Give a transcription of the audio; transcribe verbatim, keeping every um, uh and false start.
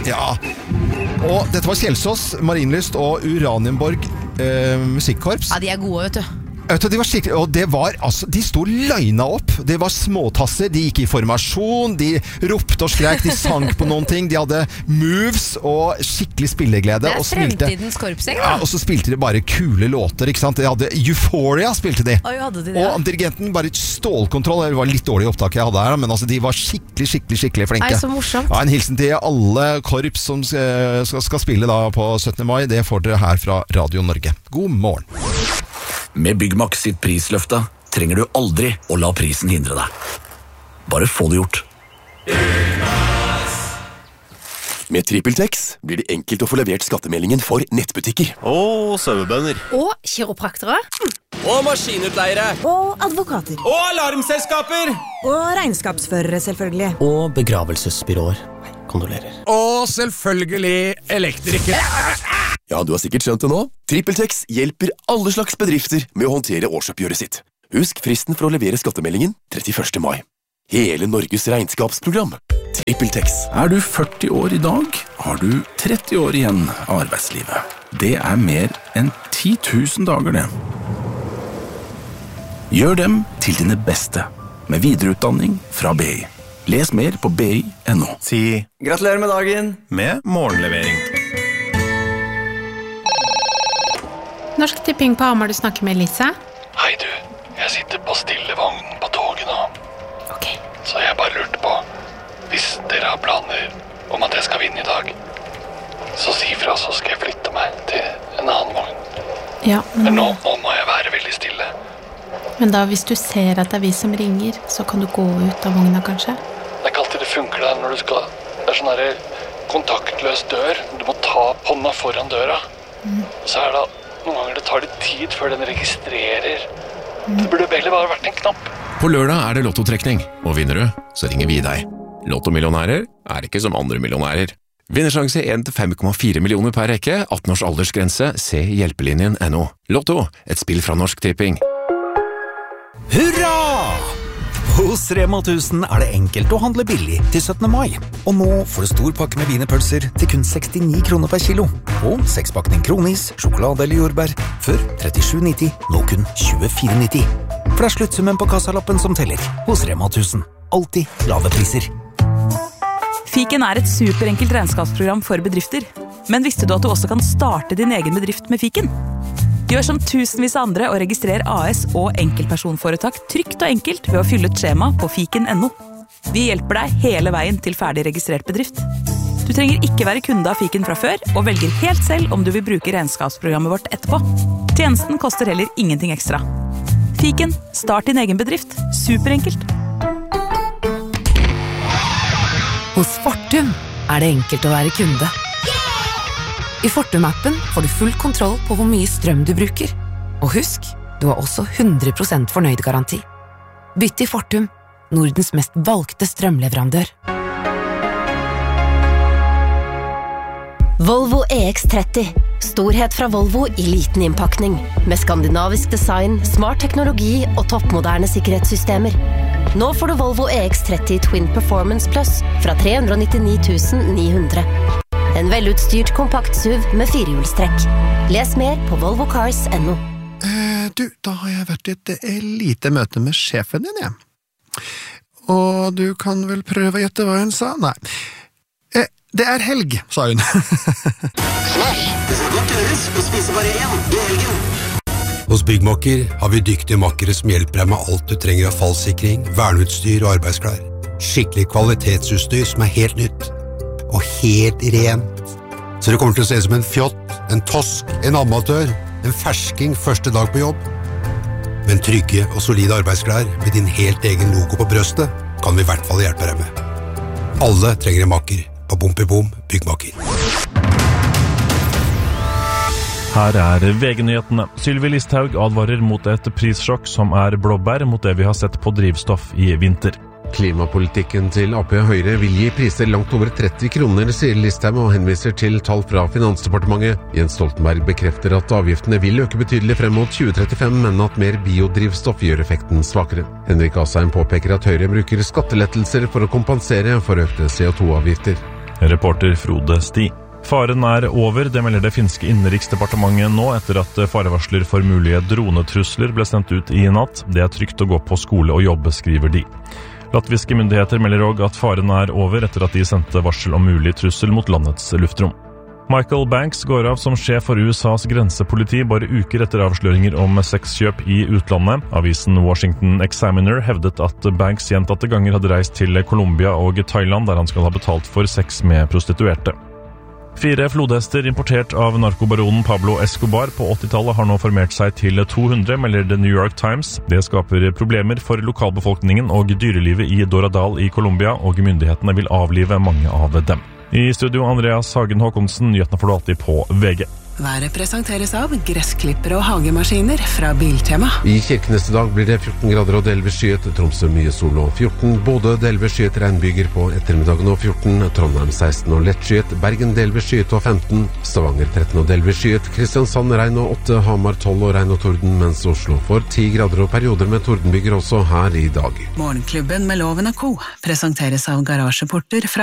Ja, og dette var Kjelsås, Marienlyst og Uranienborg eh, musikkorps. Ja, de er gode, vet du. De var skikkelig, og det var, altså, de sto løgna opp. Det var småtasser, de gikk i formasjon, de ropte og skrek, de sang på noen ting, de hadde moves og skikkelig spilleglede. Det er og spilte, fremtidens korpseng, da. Ja, og så spilte de bare kule låter, ikke sant? De hadde Euphoria, spilte de. Oi, hadde de det? Og dirigenten bare stålkontroll, det var litt dårlig opptak jeg hadde her, men altså, de var skikkelig, skikkelig, skikkelig flinke. Nei, så morsomt. Ja, en hilsen til alle korps som skal, skal spille da på syttende mai, det får dere her fra Radio Norge. God morgen. Med Byggmax sitt prisløfte trenger du aldri å la prisen hindre deg. Bare få det gjort. Med TrippelTex blir det enkelt å få levert skattemeldingen for nettbutikker. Og sauebønder. Og kiropraktere. Og maskinutleiere. Og advokater. Og alarmselskaper. Og regnskapsførere, selvfølgelig. Og begravelsesbyråer. Kondolerer. Og selvfølgelig elektrikere. Ja, du har sikkert skjønt det nå. TrippelTex hjelper alle slags bedrifter med å håndtere årsoppgjøret sitt. Husk fristen for å levere skattemeldingen trettiførste mai. Hele Norges regnskapsprogram. TrippelTex. Er du førti år i dag, har du tretti år igjen av arbeidslivet. Det er mer enn ti tusen dager, det. Gjør dem til dine beste, med videreutdanning fra B I. Les mer på b i punktum n o. Si gratulerer med dagen med morgenlevering. Norsk Tipping på Hamar, du snakker med Lisa. Hei du, jeg sitter på stillevognen på toget nå. Ok. Så jeg bare lurte på, hvis dere har planer om at jeg skal vinne i dag, så si fra, så skal jeg flytte meg til en annen vogn. Ja, men, Men nå, nå må jeg være veldig stille. men da hvis du ser at det er vi som ringer, så kan du gå ut av vogna kanskje? Det er ikke alltid det funker der når du skal, det er sånn der kontaktløs dør, du må ta hånda foran døra. Mm. Så er det noen ganger det tar litt tid før den registrerer. Det burde heller bare vært en knapp. På lørdag er det lottotrekning, og vinner du, så ringer vi deg. Lottomillionærer er ikke som andre millionærer. Vinnersjanse en til fem komma fire millioner per rekke, atten års aldersgrense, se hjelpelinjen punktum n o. Lotto, et spill fra Norsk Tipping. Hurra! Hos Rema tusen er det enkelt å handle billig til syttende mai. Og nå får du stor pakke med wienerpølser til kun sekstini kroner per kilo. Og sekspakning kronis, sjokolade eller jordbær, før trettisju nitti, nå kun tjuefire nitti. For det er sluttsummen på kassalappen som teller. Hos Rema tusen. Alltid lave priser. Fiken er et superenkelt regnskapsprogram for bedrifter. Men visste du at du også kan starte din egen bedrift med Fiken? Gjør som tusenvis av andre og registrer A S og enkeltpersonforetak trygt og enkelt ved å fylle ut skjema på fiken punktum n o. Vi hjelper deg hele veien til ferdig registrert bedrift. Du trenger ikke være kunde av Fiken fra før, og velger helt selv om du vil bruke regnskapsprogrammet vårt etterpå. Tjenesten koster heller ingenting ekstra. Fiken, start din egen bedrift. Superenkelt. Hos Fortum er det enkelt å være kunde. I Fortum-appen får du full kontroll på hvor mye strøm du bruker. Og husk, du har også hundre prosent fornøyd-garanti. Bytt til Fortum, Nordens mest valgte strømleverandør. Volvo E X tretti. Storhet fra Volvo i liten innpakning. Med skandinavisk design, smart teknologi og toppmoderne sikkerhetssystemer. Nå får du Volvo E X tretti Twin Performance Plus fra tre hundre nittini tusen ni hundre. En velutstyrt kompakt S U V med firehjulstrekk. Les mer på volvo cars punktum n o. Eh, du, da har jeg vært i et eh, lite møte med sjefen din, jeg. Og du kan vel prøve å gjette hva hun sa? Nei. Eh, det er helg, sa hun. Smash! Det skal godt gjøres å spise bare én i helgen. Hos Byggmakker har vi dyktige makkere som hjelper deg med alt du trenger av fallsikring, verneutstyr og arbeidsklær. Skikkelig kvalitetsutstyr som er helt nytt. Og helt rent. Så det kommer til å se som en fjott, en tosk, en amatør, en fersking første dag på jobb. Men trygge og solide arbeidsklær med din helt egen logo på brøstet kan vi i hvert fall hjelpe deg med. Alle trenger en makker på Bompibom Byggmakker. Her er V G-nyhetene. Sylvi Listhaug advarer mot et prissjokk som er blåbær mot det vi har sett på drivstoff i vinter. Klimapolitikken til A P og Høyre vil gi priser langt over tretti kroner, sier Listhaug og henviser til tall fra Finansdepartementet. Jens Stoltenberg bekrefter at avgiftene vil øke betydelig frem mot tjue trettifem, men at mer biodrivstoff gjør effekten svakere. Henrik Asheim påpeker at Høyre bruker skattelettelser for å kompensere for økte C O to avgifter. Reporter Frode Sti. Faren er over, det melder det finske innenriksdepartementet nå etter at farevarsler for mulige dronetrusler ble sendt ut i natt. Det er trygt å gå på skole og jobbe, skriver de. Latviske myndigheter melder også at faren er over etter at de sendte varsel om mulig trussel mot landets luftrom. Michael Banks går av som sjef for U S A's grensepoliti bare uker etter avsløringer om sexkjøp i utlandet. Avisen Washington Examiner hevdet at Banks gjentatte ganger hadde reist til Colombia og Thailand, der han skal ha betalt for sex med prostituerte. Fire flodhester importert av narkobaronen Pablo Escobar på åttitallet har nå formert seg til to hundre, melder The New York Times. Det skaper problemer for lokalbefolkningen og dyrelivet i Doradal i Colombia, og myndighetene vil avlive mange av dem. I studio Andreas Hagen Håkonsen, nyhetene får du alltid på V G. Været presenteres av gressklippere og hagemaskiner fra Biltema. I Kirkenes i dag blir det fjorten grader og delvis skyet, Tromsø mye sol og fjorten, Bodø delvis skyet regnbyger på ettermiddagen og fjorten, Trondheim seksten og lett skyet, Bergen delvis skyet og femten, Stavanger tretten og delvis skyet, Kristiansand regn og åtte, Hamar tolv og regn og torden, mens Oslo får ti grader og perioder med tordenbyger også her i dag. Morgenklubben med Loven og Co. presenteres av garasjeporter fra